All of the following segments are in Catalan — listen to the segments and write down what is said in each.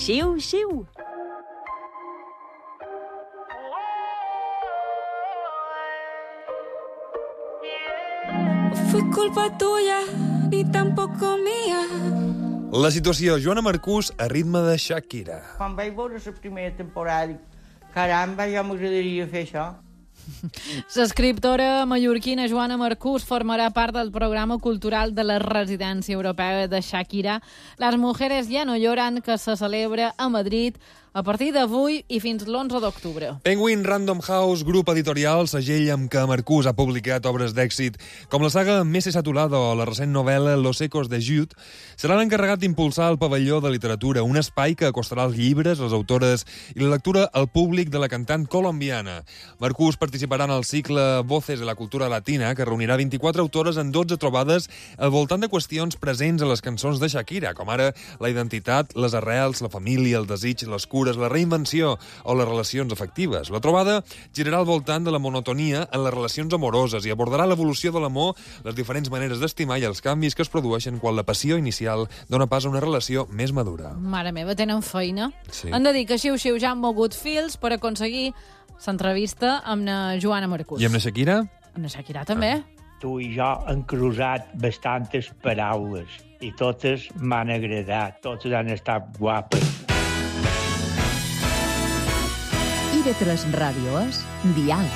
Xiu-xiu. Fue culpa tuya, ni tampoco mía. La situació, Joana Marcús, a ritme de Shakira. Quan vaig veure la primera temporada, dic, caramba, ja m'agradaria fer això. L'escriptora mallorquina Joana Marcús formarà part del programa cultural de la residència europea de Shakira. Les mujeres ja no lloran, que se celebra a Madrid a partir d'avui i fins l'11 d'octubre. Penguin Random House, grup editorial, segell amb què Marcús ha publicat obres d'èxit com la saga Messe Satulada o la recent novel·la Los ecos de Jude, serà l'encarregat d'impulsar el pavelló de literatura, un espai que acostarà els llibres, les autores i la lectura al públic de la cantant colombiana. Marcús participarà en el cicle Voces de la cultura latina, que reunirà 24 autores en 12 trobades al voltant de qüestions presents a les cançons de Shakira, com ara la identitat, les arrels, la família, el desig, les cures, la reinvenció o les relacions afectives. La trobada girarà al voltant de la monotonia en les relacions amoroses i abordarà l'evolució de l'amor, les diferents maneres d'estimar i els canvis que es produeixen quan la passió inicial dona pas a una relació més madura. Mare meva, tenen feina. Sí. Han de dir que xiu-xiu ja han mogut fils per aconseguir l'entrevista amb la Joana Marcús. I amb la Shakira? Amb la Shakira també. Tu i jo hem cruzat bastantes paraules i totes m'han agradat, totes han estat guapes. IB3 Ràdio és Dial.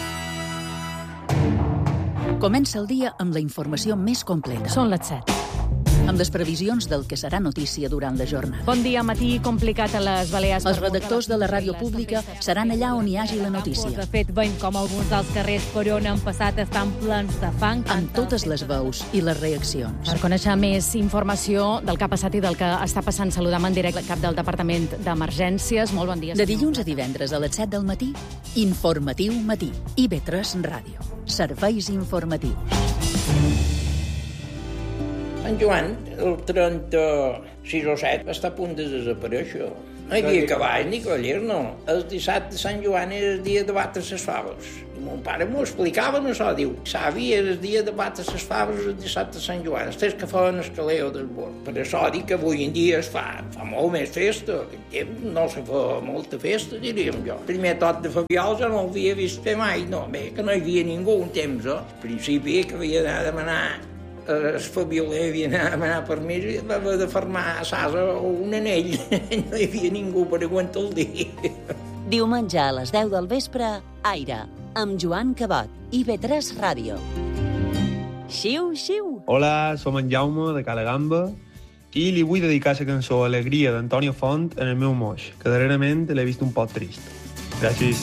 Comença el dia amb la informació més completa. Són les 7. Amb les previsions del que serà notícia durant la jornada. Bon dia, matí complicat a les Balears. Els redactors de la ràdio pública seran allà on hi hagi la notícia. De fet, veiem com alguns dels carrers per on han passat estan plens de fang. Amb totes les veus i les reaccions. Per conèixer més informació del que ha passat i del que està passant, saludam en directe el cap del Departament d'Emergències. Molt bon dia. De dilluns a divendres a les 7 del matí, Informatiu Matí. IB3 Ràdio. Serveis informatius. Sant Joan, el 36 o 7, està a punt de desaparèixer. No hi havia cavall ni cavallers, no. El dissabte de Sant Joan era el dia de batre les faves. I mon pare m'ho explicava, això, diu, savi, era el dia de batre les faves el dissabte de Sant Joan, els tres que feien el caleo del bord. Per això dic que avui en dia es fa molt més festa. En temps no se fa molta festa, diríem jo. El primer tot de Fabiol ja no ho havia vist fer mai, no. Bé, que no hi havia ningú un temps, Al principi que havia d'anar a demanar el Fabioler havia d'anar a demanar permís i va haver de fermar a Sasa un anell. No hi havia ningú per aguantar el dia. Diumenge a les 10 del vespre, Aire, amb Joan Cabot, IB3 Ràdio. Xiu-xiu. Hola, som en Jaume, de Cala Gamba, i li vull dedicar la cançó Alegria d'Antonio Font en el meu moix, que darrerament l'he vist un poc trist. Gràcies.